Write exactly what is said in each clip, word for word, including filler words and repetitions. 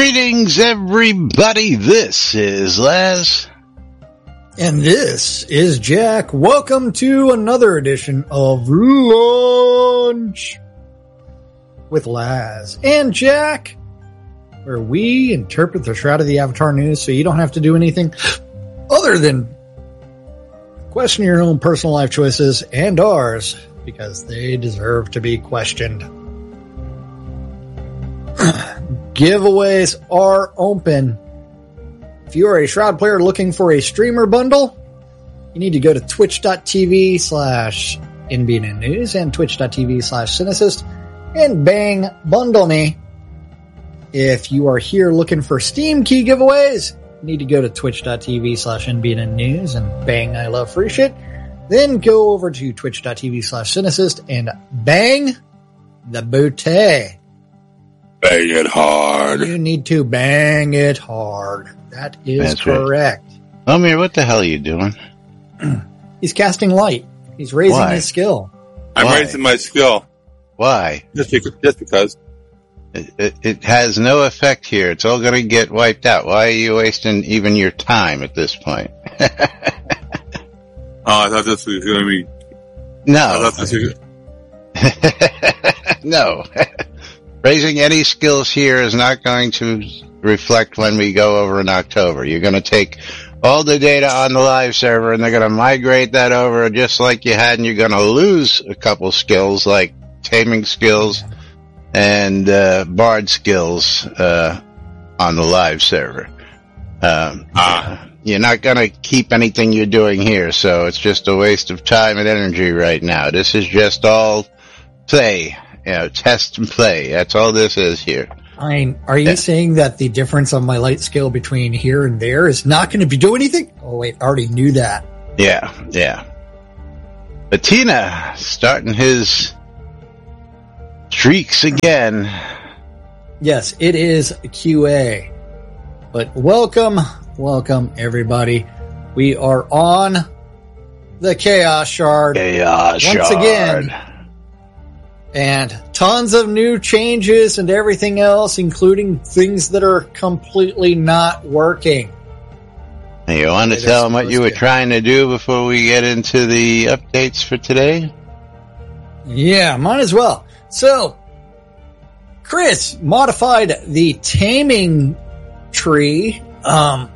Greetings, everybody. This is Laz. And this is Jack. Welcome to another edition of Lunch with Laz and Jack, where we interpret the Shroud of the Avatar news so you don't have to do anything other than question your own personal life choices and ours, because they deserve to be questioned. Giveaways are open. If you are a Shroud player looking for a streamer bundle, you need to go to twitch.tv slash NBN News and twitch.tv slash Cynicist and bang bundle me. If you are here looking for Steam key giveaways, you need to go to twitch.tv slash NBN News and bang I love free shit. Then go over to twitch.tv slash Cynicist and bang the booty. Bang it hard. You need to bang it hard. That is That's correct. Right. Omir, what the hell are you doing? He's casting light. He's raising Why? his skill. I'm Why? raising my skill. Why? Just because. Just because. It, it, it has no effect here. It's all going to get wiped out. Why are you wasting even your time at this point? Oh, I thought this was going to be. No. I thought this was. No. Raising any skills here is not going to reflect when we go over in October. You're going to take all the data on the live server and they're going to migrate that over just like you had, and you're going to lose a couple skills like taming skills and uh, bard skills uh, on the live server. Um, Ah. You're not going to keep anything you're doing here, so it's just a waste of time and energy right now. This is just all play. You know, test and play. That's all this is here. I mean, are you Yeah. saying that the difference on my light scale between here and there is not going to be doing anything? Oh, wait, I already knew that. Yeah, yeah. Patina starting his streaks again. Yes, it is Q A. But welcome, welcome, everybody. We are on the Chaos Shard. Chaos Once Shard. again. And tons of new changes and everything else, including things that are completely not working. Hey, you want to Okay, tell that's- them what that's you were good. trying to do before we get into the updates for today? Yeah, might as well. So, Chris modified the taming tree um,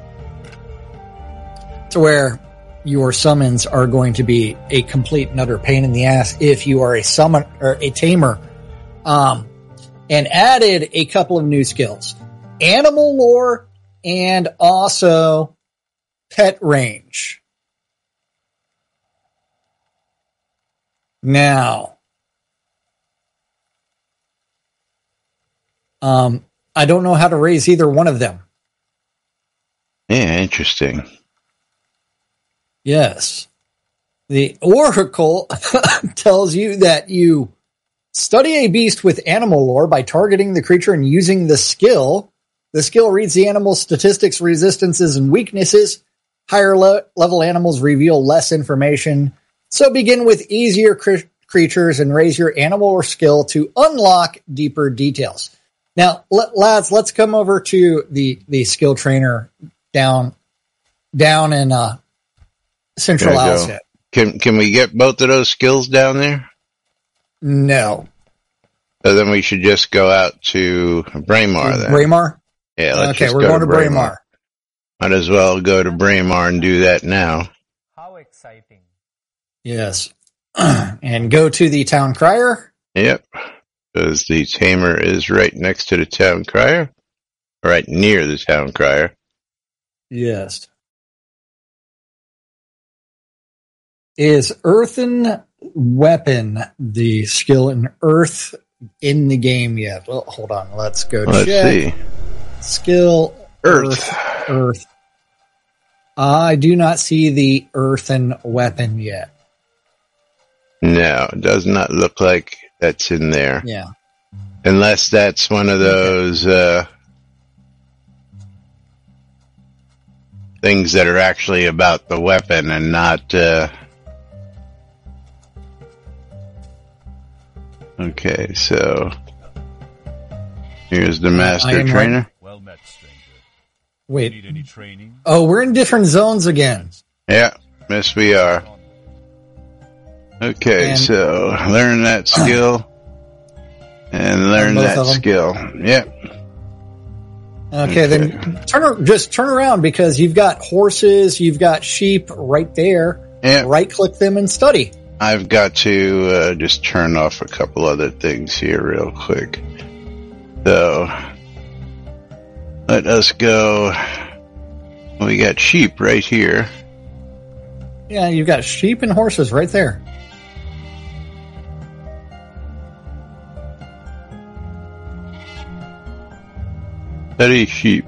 to where your summons are going to be a complete and utter pain in the ass if you are a summon or a tamer, um, and added a couple of new skills: animal lore and also pet range. Now, um, I don't know how to raise either one of them. Yeah, interesting. Yes. The Oracle tells you that you study a beast with animal lore by targeting the creature and using the skill. The skill reads the animal's statistics, resistances, and weaknesses. Higher le- level animals reveal less information. So begin with easier cr- creatures and raise your animal or skill to unlock deeper details. Now, let, lads, let's come over to the, the skill trainer down, down in, uh, Central There you go. Alset. Can can we get both of those skills down there? No. So then we should just go out to Braemar then. Braemar? Yeah, let's Okay, just we're go going to Braemar. Braemar. Might as well go to Braemar and do that now. How exciting. Yes. And go to the town crier. Yep. Because the tamer is right next to the town crier. Right near the town crier. Yes. Is earthen weapon the skill in earth in the game yet? Well, hold on. Let's go Let's check. see. Skill Earth. Earth. Earth. I do not see the earthen weapon yet. No, it does not look like that's in there. Yeah. Unless that's one of those uh, things that are actually about the weapon and not... Uh... Okay, so... Here's the master I am trainer. met, stranger. Wait. Need any training? Oh, we're in different zones again. Yeah, yes we are. Okay, And- so learn that skill and learn both that of them? skill. Yep. Okay, then turn ar- just turn around because you've got horses, you've got sheep right there. Yeah. Right click them and study. I've got to uh, just turn off a couple other things here real quick. So let us go. We got sheep right here. Yeah, you've got sheep and horses right there. Study sheep.